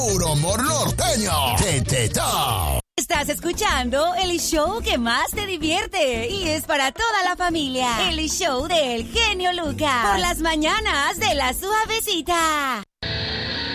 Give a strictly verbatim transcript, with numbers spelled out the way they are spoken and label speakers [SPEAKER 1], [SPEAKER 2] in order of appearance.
[SPEAKER 1] Puro humor norteño. Teteta.
[SPEAKER 2] Estás escuchando el show que más te divierte y es para toda la familia. El show del genio Lucas. Por las mañanas de La Suavecita.